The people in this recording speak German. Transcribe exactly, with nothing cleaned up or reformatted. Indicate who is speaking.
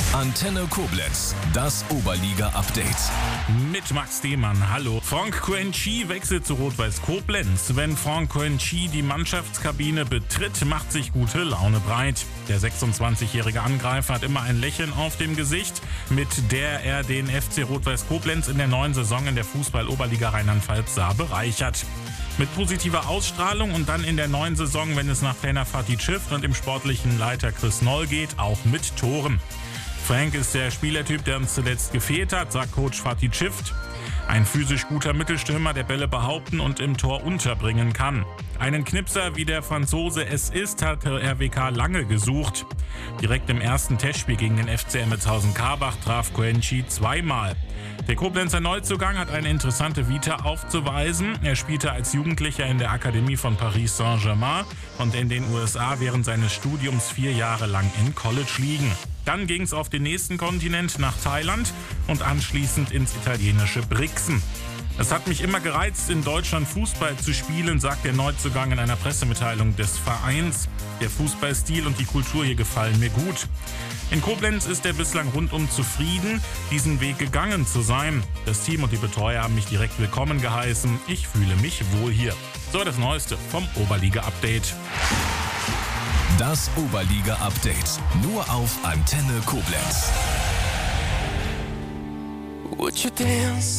Speaker 1: Antenne Koblenz, das Oberliga-Update.
Speaker 2: Mit Max Demann, hallo. Franck Coenci wechselt zu Rot-Weiß Koblenz. Wenn Franck Coenci die Mannschaftskabine betritt, macht sich gute Laune breit. Der sechsundzwanzigjährige Angreifer hat immer ein Lächeln auf dem Gesicht, mit der er den F C Rot-Weiß Koblenz in der neuen Saison in der Fußball-Oberliga Rheinland-Pfalz sah bereichert. Mit positiver Ausstrahlung und dann in der neuen Saison, wenn es nach Trainer Fatih Schift und dem sportlichen Leiter Chris Noll geht, auch mit Toren. Frank ist der Spielertyp, der uns zuletzt gefehlt hat, sagt Coach Fatih Schift. Ein physisch guter Mittelstürmer, der Bälle behaupten und im Tor unterbringen kann. Einen Knipser, wie der Franzose es ist, hat R W K lange gesucht. Direkt im ersten Testspiel gegen den F C Emmendshausen-Karbach traf Coenci zweimal. Der Koblenzer Neuzugang hat eine interessante Vita aufzuweisen. Er spielte als Jugendlicher in der Akademie von Paris Saint-Germain und in den U S A während seines Studiums vier Jahre lang in College liegen. Dann ging es auf den nächsten Kontinent nach Thailand und anschließend ins italienische Brixen. Es hat mich immer gereizt, in Deutschland Fußball zu spielen, sagt der Neuzugang in einer Pressemitteilung des Vereins. Der Fußballstil und die Kultur hier gefallen mir gut. In Koblenz ist er bislang rundum zufrieden, diesen Weg gegangen zu sein. Das Team und die Betreuer haben mich direkt willkommen geheißen. Ich fühle mich wohl hier. So, das Neueste vom Oberliga-Update.
Speaker 1: Das Oberliga-Update. Nur auf Antenne Koblenz.
Speaker 3: Would you dance